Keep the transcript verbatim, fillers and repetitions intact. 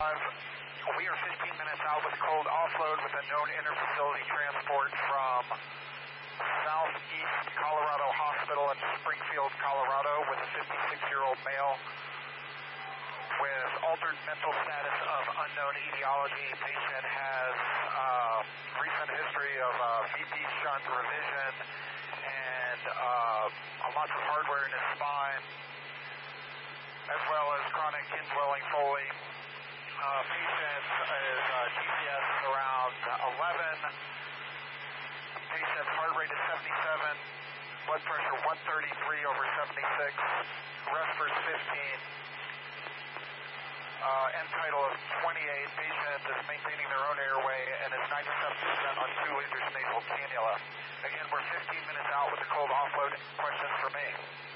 We are fifteen minutes out with cold offload with a known interfacility transport from Southeast Colorado Hospital in Springfield, Colorado, with a fifty-six-year-old male with altered mental status of unknown etiology. Patient has uh, recent history of uh, V P shunt revision and uh, lots of hardware in his spine, as well as chronic indwelling Foley. Uh, patient is uh, G P S around eleven. Patient's heart rate is seventy-seven. Blood pressure one thirty-three over seventy-six. Respiratory fifteen. Uh, end tidal of twenty-eight. Patient is maintaining their own airway and is ninety-seven percent on two liters nasal cannula. Again, we're fifteen minutes out with the cold offload. Questions for me?